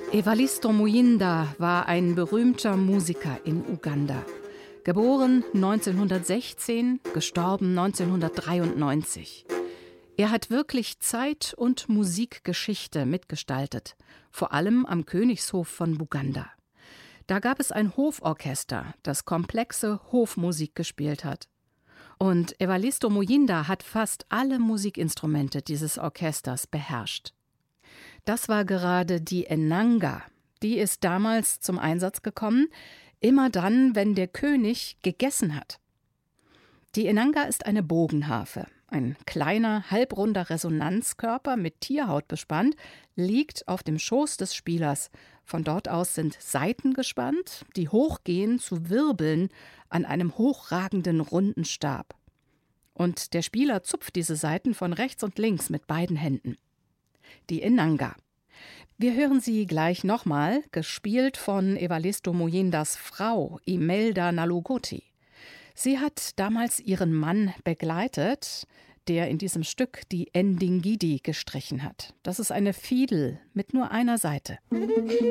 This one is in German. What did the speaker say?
Evaristo Muyinda war ein berühmter Musiker in Uganda. Geboren 1916, gestorben 1993. Er hat wirklich Zeit- und Musikgeschichte mitgestaltet, vor allem am Königshof von Buganda. Da gab es ein Hoforchester, das komplexe Hofmusik gespielt hat. Und Evaristo Muyinda hat fast alle Musikinstrumente dieses Orchesters beherrscht. Das war gerade die Enanga. Die ist damals zum Einsatz gekommen, immer dann, wenn der König gegessen hat. Die Enanga ist eine Bogenharfe. Ein kleiner, halbrunder Resonanzkörper mit Tierhaut bespannt, liegt auf dem Schoß des Spielers. Von dort aus sind Saiten gespannt, die hochgehen zu Wirbeln an einem hochragenden runden Stab. Und der Spieler zupft diese Saiten von rechts und links mit beiden Händen. Die Enanga. Wir hören sie gleich nochmal, gespielt von Evaristo Muyindas Frau Imelda Nalugoti. Sie hat damals ihren Mann begleitet, der in diesem Stück die Ndingidi gestrichen hat. Das ist eine Fiedel mit nur einer Saite.